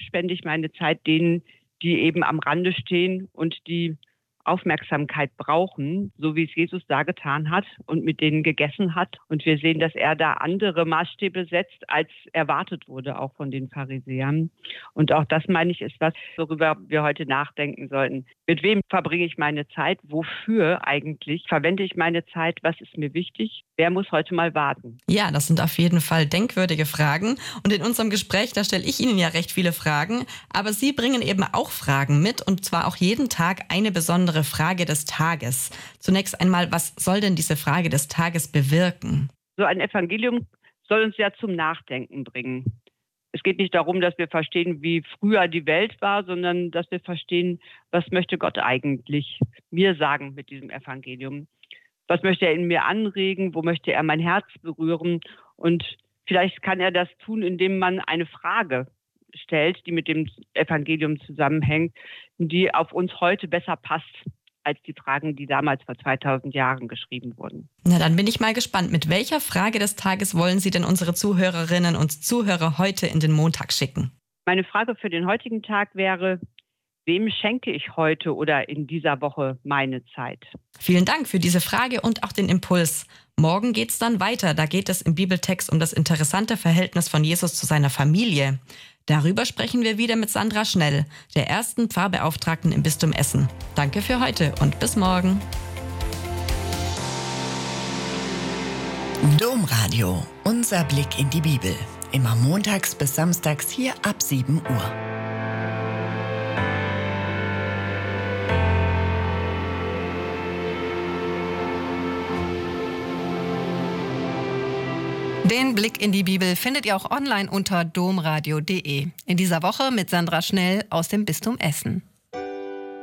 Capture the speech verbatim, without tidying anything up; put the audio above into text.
spende ich meine Zeit denen, die eben am Rande stehen und die Aufmerksamkeit brauchen, so wie es Jesus da getan hat und mit denen gegessen hat. Und wir sehen, dass er da andere Maßstäbe setzt, als erwartet wurde, auch von den Pharisäern. Und auch das, meine ich, ist was, worüber wir heute nachdenken sollten. Mit wem verbringe ich meine Zeit? Wofür eigentlich verwende ich meine Zeit? Was ist mir wichtig? Wer muss heute mal warten? Ja, das sind auf jeden Fall denkwürdige Fragen. Und in unserem Gespräch, da stelle ich Ihnen ja recht viele Fragen. Aber Sie bringen eben auch Fragen mit, und zwar auch jeden Tag eine besondere Frage des Tages. Zunächst einmal, was soll denn diese Frage des Tages bewirken? So ein Evangelium soll uns ja zum Nachdenken bringen. Es geht nicht darum, dass wir verstehen, wie früher die Welt war, sondern dass wir verstehen, was möchte Gott eigentlich mir sagen mit diesem Evangelium. Was möchte er in mir anregen? Wo möchte er mein Herz berühren? Und vielleicht kann er das tun, indem man eine Frage stellt, die mit dem Evangelium zusammenhängt, die auf uns heute besser passt als die Fragen, die damals vor zweitausend Jahren geschrieben wurden. Na, dann bin ich mal gespannt. Mit welcher Frage des Tages wollen Sie denn unsere Zuhörerinnen und Zuhörer heute in den Montag schicken? Meine Frage für den heutigen Tag wäre: Wem schenke ich heute oder in dieser Woche meine Zeit? Vielen Dank für diese Frage und auch den Impuls. Morgen geht's dann weiter. Da geht es im Bibeltext um das interessante Verhältnis von Jesus zu seiner Familie. Darüber sprechen wir wieder mit Sandra Schnell, der ersten Pfarrbeauftragten im Bistum Essen. Danke für heute und bis morgen. Domradio, unser Blick in die Bibel. Immer montags bis samstags hier ab sieben Uhr. Den Blick in die Bibel findet ihr auch online unter domradio punkt de. In dieser Woche mit Sandra Schnell aus dem Bistum Essen.